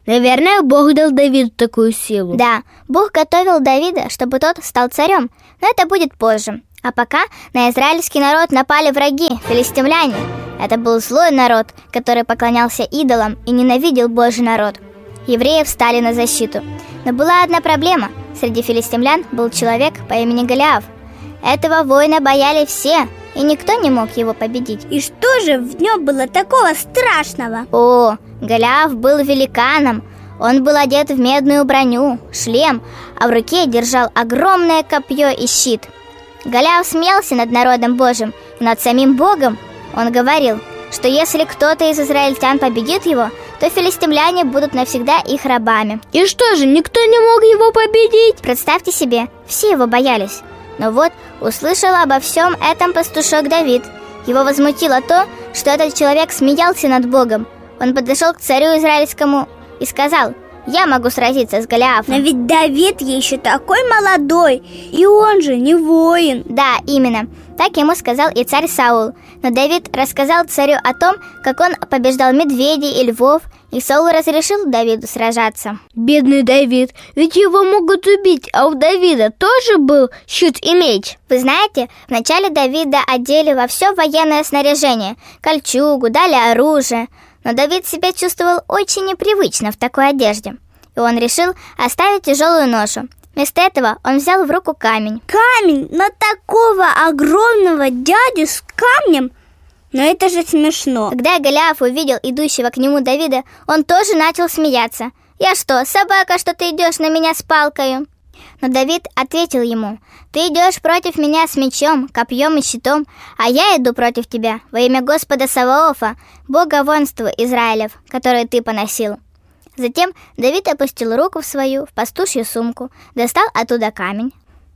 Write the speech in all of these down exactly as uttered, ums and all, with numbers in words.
Наверное, Бог дал Давиду такую силу. Да, Бог готовил Давида, чтобы тот стал царем, но это будет позже. А пока на израильский народ напали враги, филистимляне. Это был злой народ, который поклонялся идолам и ненавидел Божий народ. Евреи встали на защиту. Но была одна проблема. Среди филистимлян был человек по имени Голиаф. Этого воина боялись все, и никто не мог его победить. И что же в нем было такого страшного? О, Голиаф был великаном. Он был одет в медную броню, шлем, а в руке держал огромное копье и щит. Голиаф смеялся над народом Божьим и над самим Богом. Он говорил, что если кто-то из израильтян победит его, то филистимляне будут навсегда их рабами. И что же, никто не мог его победить? Представьте себе, все его боялись. Но вот услышал обо всем этом пастушок Давид. Его возмутило то, что этот человек смеялся над Богом. Он подошел к царю израильскому и сказал: «Я могу сразиться с Голиафом». Но ведь Давид еще такой молодой, и он же не воин. Да, именно. Так ему сказал и царь Саул. Но Давид рассказал царю о том, как он побеждал медведей и львов, и Саул разрешил Давиду сражаться. Бедный Давид, ведь его могут убить, а у Давида тоже был щит и меч. Вы знаете, вначале Давида одели во все военное снаряжение, кольчугу, дали оружие. Но Давид себя чувствовал очень непривычно в такой одежде, и он решил оставить тяжелую ношу. Вместо этого он взял в руку камень. Камень? На такого огромного дядю с камнем? Но это же смешно. Когда Голиаф увидел идущего к нему Давида, он тоже начал смеяться. «Я что, собака, что ты идешь на меня с палкою?» Но Давид ответил ему: «Ты идешь против меня с мечом, копьем и щитом, а я иду против тебя во имя Господа Саваофа, Бога воинства Израилев, которое ты поносил». Затем Давид опустил руку в свою, в пастушью сумку, достал оттуда камень,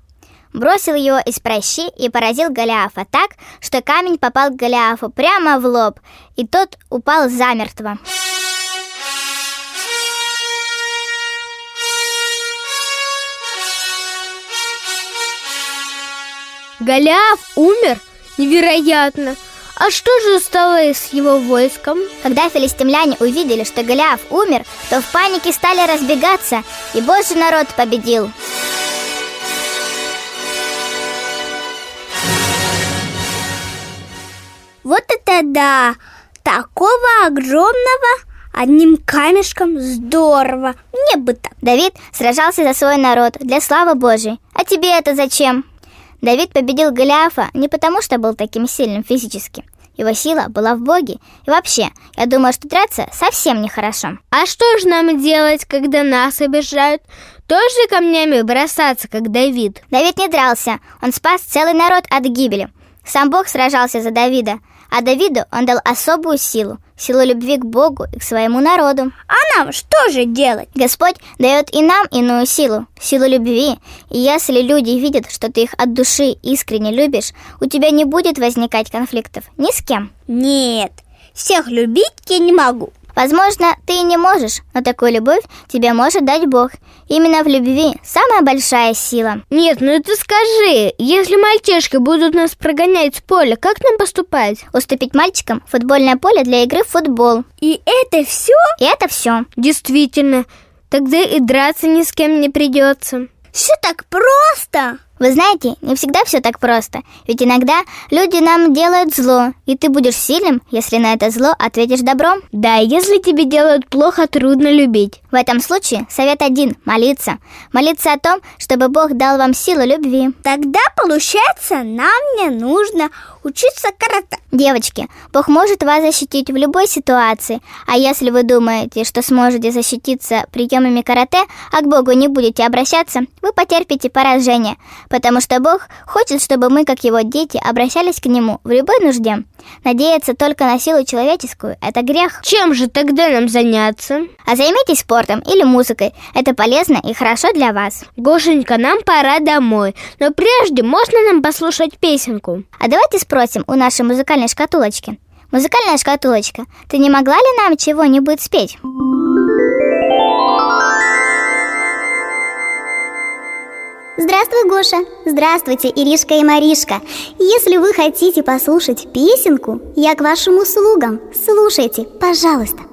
бросил его из пращи и поразил Голиафа так, что камень попал к Голиафу прямо в лоб, и тот упал замертво. Голиаф умер? Невероятно! А что же стало с его войском? Когда филистимляне увидели, что Голиаф умер, то в панике стали разбегаться, и Божий народ победил. Вот это да! Такого огромного одним камешком здорово! Мне бы так! Давид сражался за свой народ для славы Божией. А тебе это зачем? Давид победил Голиафа не потому, что был таким сильным физически. Его сила была в Боге. И вообще, я думаю, что драться совсем нехорошо. А что же нам делать, когда нас обижают? Тоже камнями бросаться, как Давид? Давид не дрался, он спас целый народ от гибели. Сам Бог сражался за Давида, а Давиду он дал особую силу, силу любви к Богу и к своему народу. А нам что же делать? Господь дает и нам иную силу, силу любви. И если люди видят, что ты их от души искренне любишь, у тебя не будет возникать конфликтов ни с кем. Нет, всех любить я не могу. Возможно, ты и не можешь, но такую любовь тебе может дать Бог. Именно в любви самая большая сила. Нет, ну ты скажи, если мальчишки будут нас прогонять с поля, как нам поступать? Уступить мальчикам футбольное поле для игры в футбол. И это все? И это все. Действительно, тогда и драться ни с кем не придется. Все так просто. Вы знаете, не всегда все так просто. Ведь иногда люди нам делают зло, и ты будешь сильным, если на это зло ответишь добром. Да, если тебе делают плохо, трудно любить. В этом случае совет один – молиться. Молиться о том, чтобы Бог дал вам силу любви. Тогда, получается, нам не нужно учиться карате. Девочки, Бог может вас защитить в любой ситуации. А если вы думаете, что сможете защититься приемами карате, а к Богу не будете обращаться, вы потерпите поражение. Потому что Бог хочет, чтобы мы, как Его дети, обращались к Нему в любой нужде. Надеяться только на силу человеческую – это грех. Чем же тогда нам заняться? А займитесь спортом или музыкой. Это полезно и хорошо для вас. Гошенька, нам пора домой. Но прежде можно нам послушать песенку? А давайте спросим у нашей музыкальной шкатулочки. Музыкальная шкатулочка, ты не могла ли нам чего-нибудь спеть? Здравствуй, Гоша! Здравствуйте, Иришка и Маришка! Если вы хотите послушать песенку, я к вашим услугам. Слушайте, пожалуйста.